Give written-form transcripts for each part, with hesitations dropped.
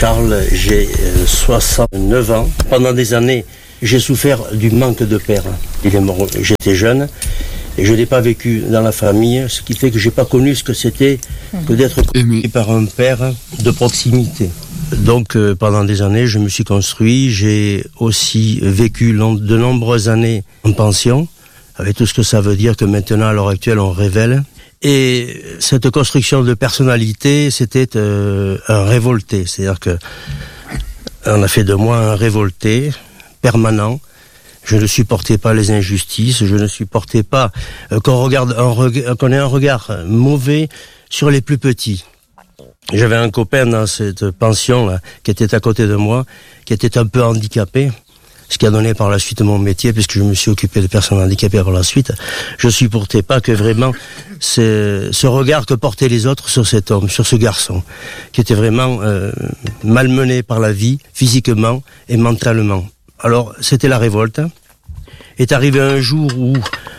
Charles, j'ai 69 ans. Pendant des années, j'ai souffert du manque de père. Il est mort, j'étais jeune et je n'ai pas vécu dans la famille, ce qui fait que j'ai pas connu ce que c'était que d'être aimé par un père de proximité. Donc pendant des années, je me suis construit, j'ai aussi vécu de nombreuses années en pension, avec tout ce que ça veut dire que maintenant, à l'heure actuelle, on révèle. Et cette construction de personnalité, c'était un révolté. C'est-à-dire que on a fait de moi un révolté permanent. Je ne supportais pas les injustices, je ne supportais pas qu'on ait un regard mauvais sur les plus petits. J'avais un copain dans cette pension-là, qui était à côté de moi, qui était un peu handicapé, ce qui a donné par la suite mon métier, puisque je me suis occupé de personnes handicapées par la suite. Je supportais pas que vraiment ce regard que portaient les autres sur cet homme, sur ce garçon, qui était vraiment malmené par la vie, physiquement et mentalement. Alors, c'était la révolte. Est arrivé un jour où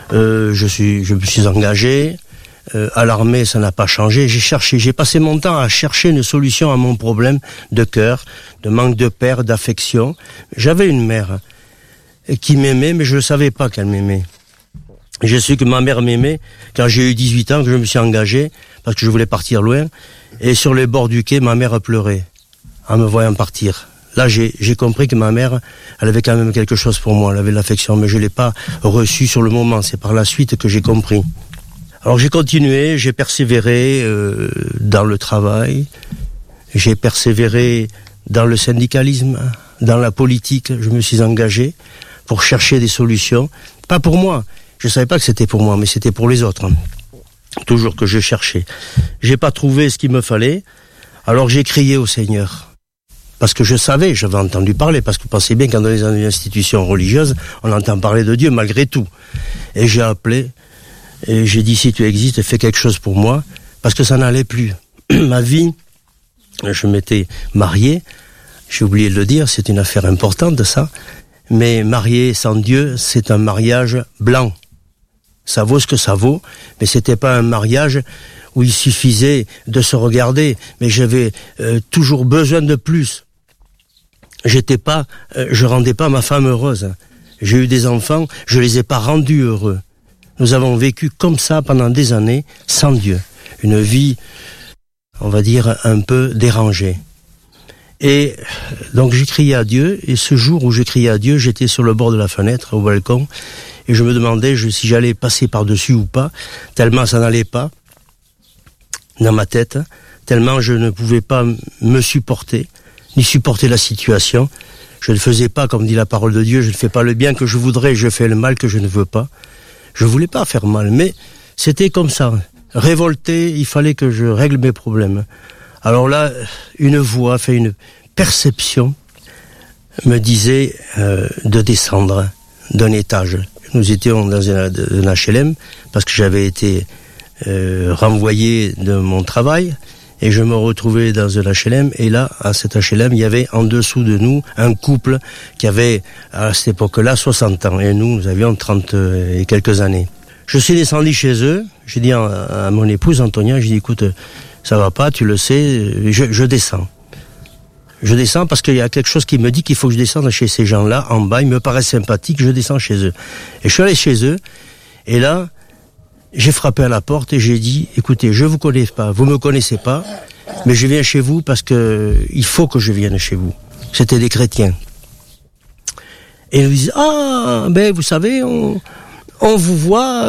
je me suis engagé. À l'armée, ça n'a pas changé. J'ai passé mon temps à chercher une solution à mon problème de cœur, de manque de père, d'affection. J'avais une mère qui m'aimait, mais je ne savais pas qu'elle m'aimait. J'ai su que ma mère m'aimait quand j'ai eu 18 ans, que je me suis engagé, parce que je voulais partir loin. Et sur les bords du quai, ma mère pleurait en me voyant partir. Là, j'ai compris que ma mère, elle avait quand même quelque chose pour moi, elle avait de l'affection, mais je l'ai pas reçu sur le moment. C'est par la suite que j'ai compris. Alors j'ai continué, j'ai persévéré dans le travail, j'ai persévéré dans le syndicalisme, dans la politique. Je me suis engagé pour chercher des solutions, pas pour moi. Je savais pas que c'était pour moi, mais c'était pour les autres. Toujours que je cherchais. J'ai pas trouvé ce qu'il me fallait, alors j'ai crié au Seigneur. Parce que je savais, j'avais entendu parler, parce que vous pensez bien qu'en dans les institutions religieuses, on entend parler de Dieu malgré tout. Et j'ai appelé, et j'ai dit, si tu existes, fais quelque chose pour moi, parce que ça n'allait plus. Ma vie, je m'étais marié, j'ai oublié de le dire, c'est une affaire importante de ça, mais marié sans Dieu, c'est un mariage blanc. Ça vaut ce que ça vaut, mais c'était pas un mariage où il suffisait de se regarder, mais j'avais toujours besoin de plus. Je rendais pas ma femme heureuse. J'ai eu des enfants, je les ai pas rendus heureux. Nous avons vécu comme ça pendant des années, sans Dieu. Une vie, on va dire, un peu dérangée. Et donc j'ai crié à Dieu, et ce jour où j'ai crié à Dieu, j'étais sur le bord de la fenêtre, au balcon, et je me demandais si j'allais passer par-dessus ou pas, tellement ça n'allait pas dans ma tête, tellement je ne pouvais pas me supporter, ni supporter la situation. Je ne faisais pas, comme dit la parole de Dieu, je ne fais pas le bien que je voudrais, je fais le mal que je ne veux pas. Je voulais pas faire mal, mais c'était comme ça. Révolté, il fallait que je règle mes problèmes. Alors là, une voix, une perception me disait de descendre d'un étage. Nous étions dans un HLM parce que j'avais été renvoyé de mon travail et je me retrouvais dans un HLM et là, à cet HLM, il y avait en dessous de nous un couple qui avait à cette époque-là 60 ans et nous avions 30 et quelques années. Je suis descendu chez eux, j'ai dit à mon épouse Antonia, j'ai dit écoute, ça va pas, tu le sais, je descends. Je descends parce qu'il y a quelque chose qui me dit qu'il faut que je descende chez ces gens-là, en bas, ils me paraissent sympathiques, je descends chez eux. Et je suis allé chez eux, et là, j'ai frappé à la porte et j'ai dit, écoutez, je vous connais pas, vous me connaissez pas, mais je viens chez vous parce que il faut que je vienne chez vous. C'était des chrétiens. Et ils me disent, vous savez, on vous voit,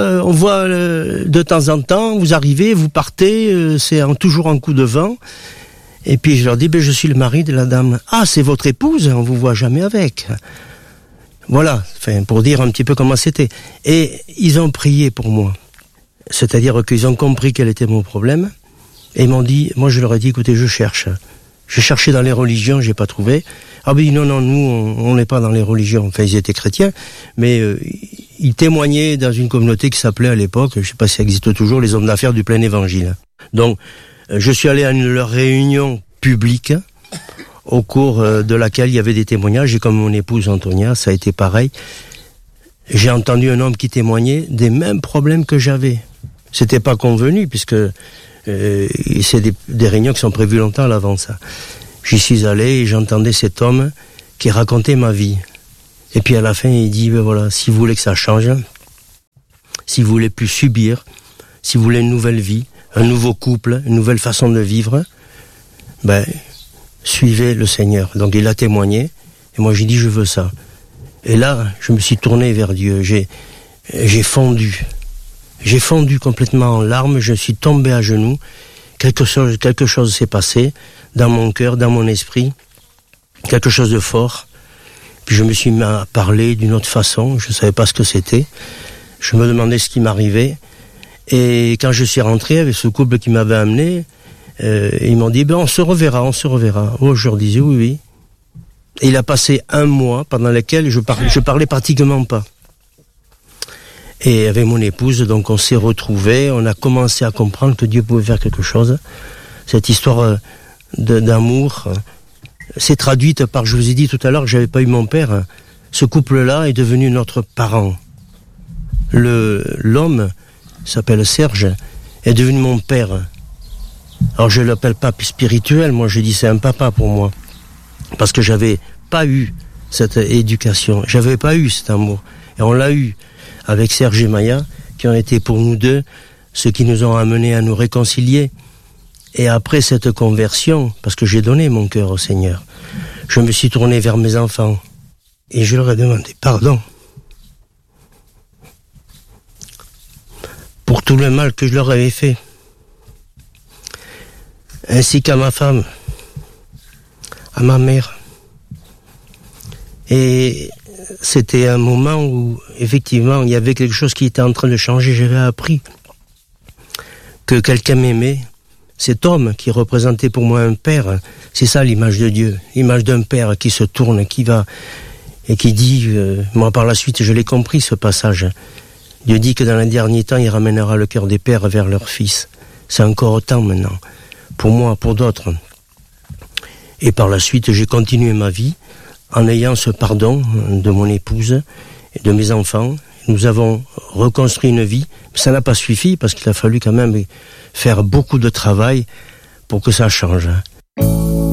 de temps en temps, vous arrivez, vous partez, c'est toujours un coup de vent. Et puis je leur dis, je suis le mari de la dame. Ah, c'est votre épouse, on vous voit jamais avec. Voilà, pour dire un petit peu comment c'était. Et ils ont prié pour moi. C'est-à-dire qu'ils ont compris quel était mon problème. Et ils m'ont dit, moi je leur ai dit, écoutez, je cherche. J'ai cherché dans les religions, j'ai pas trouvé. Ah ben non, nous, on n'est pas dans les religions. Enfin, ils étaient chrétiens, mais ils témoignaient dans une communauté qui s'appelait à l'époque, je sais pas si ça existe toujours, les hommes d'affaires du plein évangile. Donc, je suis allé à leur réunion publique, au cours de laquelle il y avait des témoignages, et comme mon épouse Antonia, ça a été pareil. J'ai entendu un homme qui témoignait des mêmes problèmes que j'avais. C'était pas convenu, puisque c'est des réunions qui sont prévues longtemps à l'avance. J'y suis allé et j'entendais cet homme qui racontait ma vie. Et puis à la fin, il dit, ben voilà, si vous voulez que ça change, si vous voulez plus subir, si vous voulez une nouvelle vie, un nouveau couple, une nouvelle façon de vivre, ben, suivez le Seigneur. Donc il a témoigné, et moi j'ai dit, je veux ça. Et là, je me suis tourné vers Dieu, j'ai fondu. J'ai fondu complètement en larmes, je suis tombé à genoux, quelque chose s'est passé dans mon cœur, dans mon esprit, quelque chose de fort. Puis je me suis mis à parler d'une autre façon, je ne savais pas ce que c'était. Je me demandais ce qui m'arrivait. Et quand je suis rentré avec ce couple qui m'avait amené, ils m'ont dit, on se reverra. Oh, je leur disais oui. Et il a passé un mois pendant lequel je parlais pratiquement pas. Et avec mon épouse, donc on s'est retrouvés, on a commencé à comprendre que Dieu pouvait faire quelque chose. Cette histoire d'amour s'est traduite par, je vous ai dit tout à l'heure que j'avais pas eu mon père. Ce couple-là est devenu notre parent. L'homme s'appelle Serge, est devenu mon père. Alors je l'appelle pas spirituel, moi je dis c'est un papa pour moi. Parce que j'avais pas eu cette éducation, j'avais pas eu cet amour. Et on l'a eu avec Serge et Maya, qui ont été pour nous deux ceux qui nous ont amenés à nous réconcilier. Et après cette conversion, parce que j'ai donné mon cœur au Seigneur, je me suis tourné vers mes enfants et je leur ai demandé pardon pour tout le mal que je leur avais fait, ainsi qu'à ma femme, à ma mère. Et c'était un moment où, effectivement, il y avait quelque chose qui était en train de changer. J'avais appris que quelqu'un m'aimait. Cet homme qui représentait pour moi un père, c'est ça l'image de Dieu, l'image d'un père qui se tourne, qui va et qui dit, moi par la suite je l'ai compris ce passage, Dieu dit que dans les derniers temps il ramènera le cœur des pères vers leurs fils. C'est encore autant maintenant, pour moi, pour d'autres. Et par la suite j'ai continué ma vie en ayant ce pardon de mon épouse et de mes enfants. Nous avons reconstruit une vie, mais ça n'a pas suffi parce qu'il a fallu quand même faire beaucoup de travail pour que ça change.